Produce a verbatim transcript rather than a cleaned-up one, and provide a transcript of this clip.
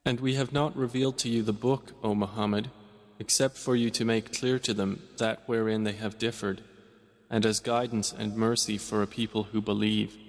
And we have not revealed to you the book, O Muhammad, except for you to make clear to them that wherein they have differed, and as guidance and mercy for a people who believe.